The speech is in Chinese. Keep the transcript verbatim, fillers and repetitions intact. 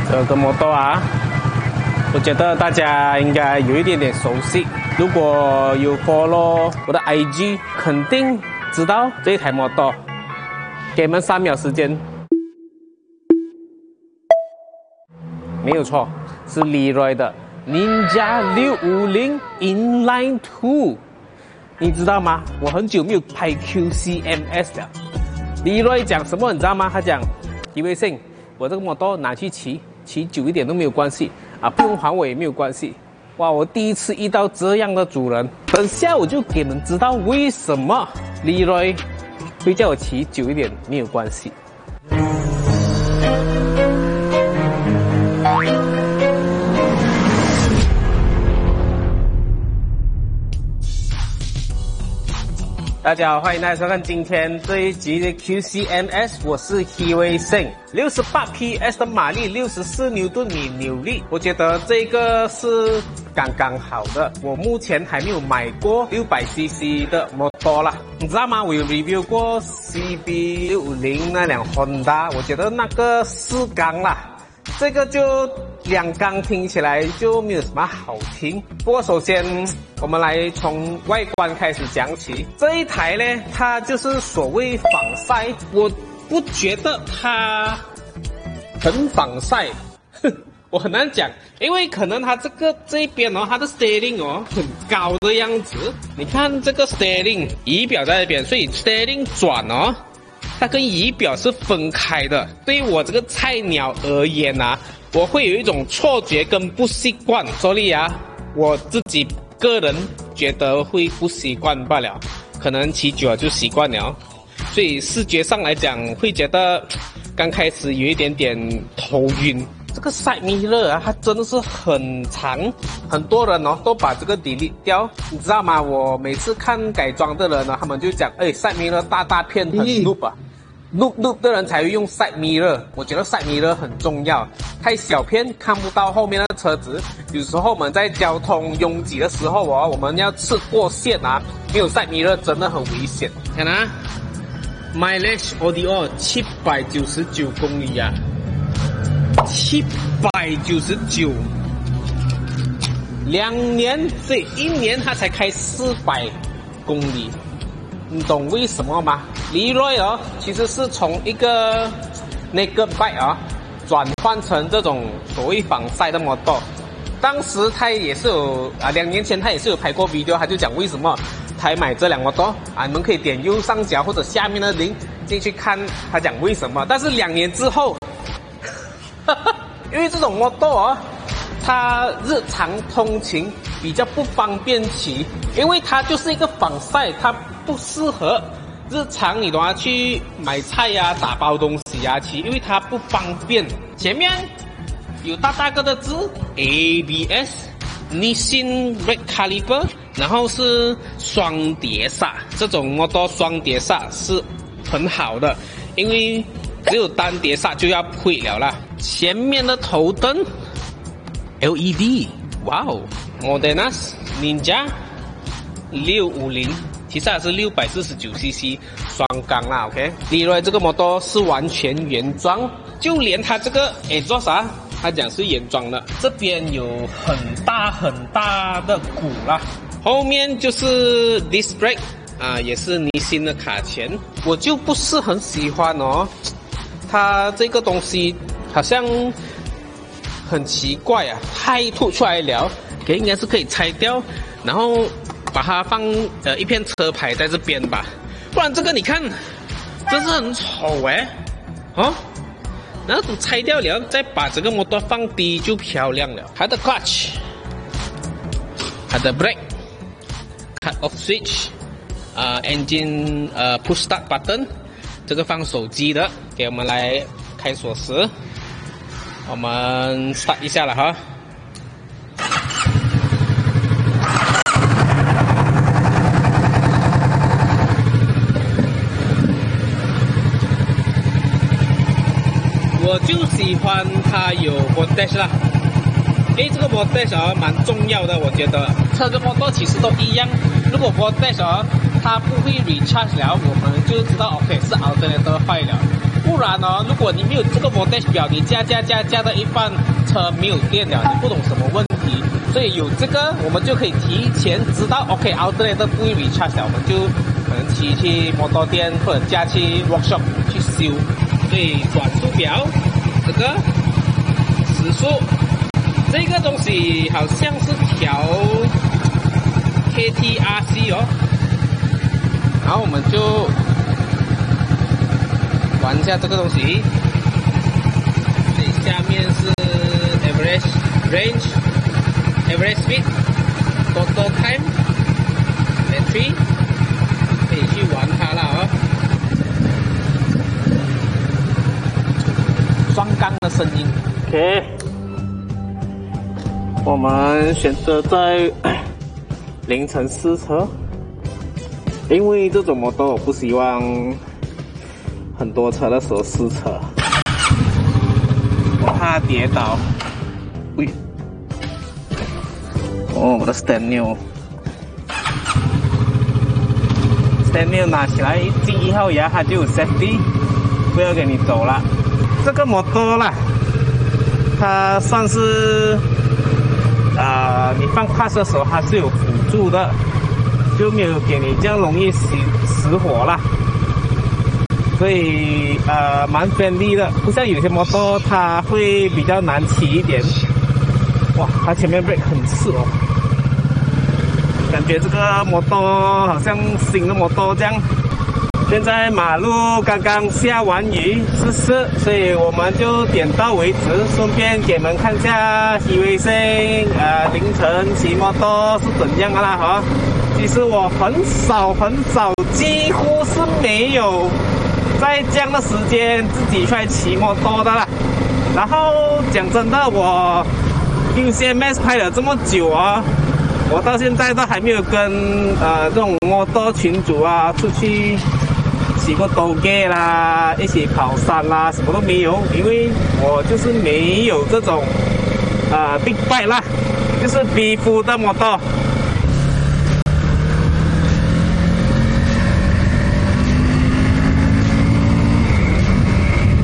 这个摩托啊，我觉得大家应该有一点点熟悉。如果有 follow 我的 I G， 肯定知道这一台摩托。给你们三秒时间，没有错，是 Leroy 的 Ninja 六五零 Inline 二。你知道吗？我很久没有拍 Q C M S 了。Leroy 讲什么你知道吗？他讲，一位信，我这个摩托拿去骑，骑久一点都没有关系啊，不用还我也没有关系。哇，我第一次遇到这样的主人。等下我就给你们知道为什么 Leroy 会叫我骑久一点没有关系。大家好，欢迎大家收看今天这一集的 Q C M S， 我是 Hiwei Sing， 六十八 P S 的马力，六十四牛顿米扭力，我觉得这个是刚刚好的。我目前还没有买过 六百 C C 的摩托啦，你知道吗？我有 review 过 C B 六五零那辆 Honda， 我觉得那个四缸啦。这个就两缸听起来就没有什么好听。不过首先我们来从外观开始讲起。这一台呢，它就是所谓防晒，我不觉得它很防晒，我很难讲，因为可能它这个这边哦，它的 steering 哦很高的样子。你看这个 steering 仪表在这边，所以 steering 转哦。它跟仪表是分开的，对于我这个菜鸟而言啊，我会有一种错觉跟不习惯，所以啊，我自己个人觉得会不习惯罢了，可能骑久了就习惯了，所以视觉上来讲会觉得刚开始有一点点头晕。这个 side mirror 啊，它真的是很长，很多人哦都把这个 delete 掉，你知道吗？我每次看改装的人呢，他们就讲，哎 ，side mirror 大大片很 loop 啊。Loop loop 的人才会用 side mirror， 我觉得 side mirror 很重要，太小片看不到后面的车子。有时候我们在交通拥挤的时候哦，我们要刺过线啊，没有 side mirror 真的很危险。看啊 ，mileage audio 七百九十九公里啊，七百九十九，两年，所以一年它才开四百公里。你懂为什么吗？ Leroy 哦，其实是从一个 naked bike 啊，转换成这种所谓防晒的摩托。当时他也是有啊，两年前他也是有拍过 video， 他就讲为什么他买这辆摩托啊，你们可以点右上角或者下面的 link 进去看，他讲为什么。但是两年之后，因为这种摩托哦，它日常通勤比较不方便骑，因为它就是一个防晒，它不适合日常你都要去买菜呀、啊、打包东西呀、啊、骑，因为它不方便。前面有大大个的字 A B S、Nissin Red Caliper， 然后是双碟刹，这种摩托双碟刹是很好的，因为只有单碟刹就要毁了啦。前面的头灯 L E D， 哇哦 ，Modenas Ninja 六五零。其实还是六百四十九 C C 双缸啦 ，OK。Leroy 这个摩托是完全原装，就连它这个 exhaust 啊，它讲是原装的。这边有很大很大的鼓啦，后面就是 disc brake 啊，也是Nissin的卡钳。我就不是很喜欢哦，它这个东西好像很奇怪啊，太凸出来了，给应该是可以拆掉，然后把它放呃一片车牌在这边吧，不然这个你看，真是很丑哎，哦，然后拆掉了，再把这个摩托放低就漂亮了。它的 clutch， 它的 brake，cut off switch， 啊、呃、engine 呃 push start button， 这个放手机的，给我们来开锁匙，我们 start 一下了哈。我就喜欢它有 voltage 啦，因为这个 voltage 啊蛮重要的，我觉得车跟摩托其实都一样。如果 voltage 啊它不会 recharge 了，我们就知道 OK 是 alternator 坏了。 不然哦，如果你没有这个 voltage 表，你加加加加到一半，车没有电了，你不懂什么问题。所以有这个，我们就可以提前知道 ，OK， outlet 不会 recharge 了，我们就可能骑去摩托店或者加去 workshop 去修。所以转速表，这个时速，这个东西好像是调 K T R C 哦。然后我们就玩一下这个东西。这下面是 average range、average speed、total time、battery， 可以去玩它了哦。双缸的声音。OK， 我们选择在凌晨试车。因为这种摩托我不希望很多车的时候试车，我怕跌倒。喂，哦，我的 stand new，stand new 拿起来进一号牙，它就有 safety， 不要给你走了。这个摩托啦，它算是啊、呃，你放 pass 的时候它是有辅助的。就没有给你这样容易熄死火啦，所以呃蛮friendly的，不像有些摩托它会比较难骑一点。哇，它前面 brake 很刺哦，感觉这个摩托好像新的摩托这样。现在马路刚刚下完雨湿湿，所以我们就点到为止，顺便给你们看一下西威星呃凌晨骑摩托是怎样的啦哈。其实我很少很少，几乎是没有在这样的时间自己出来骑摩托的啦。然后讲真的，我用 C M S 拍了这么久啊，我到现在都还没有跟呃这种摩托群组啊出去骑过兜街啦，一起跑山啦，什么都没有，因为我就是没有这种呃 big bike 啦，就是 B 夫的摩托。